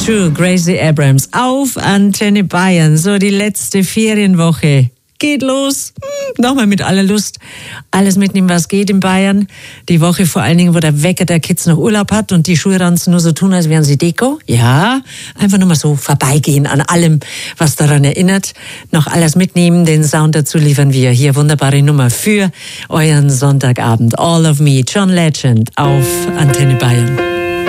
True, Gracie Abrams auf Antenne Bayern. So, die letzte Ferienwoche geht los. Nochmal mit aller Lust. Alles mitnehmen, was geht in Bayern. Die Woche vor allen Dingen, wo der Wecker der Kids noch Urlaub hat und die Schulranzen nur so tun, als wären sie Deko. Ja, einfach nur mal so vorbeigehen an allem, was daran erinnert. Noch alles mitnehmen, den Sound dazu liefern wir. Hier wunderbare Nummer für euren Sonntagabend. All of Me, John Legend auf Antenne Bayern.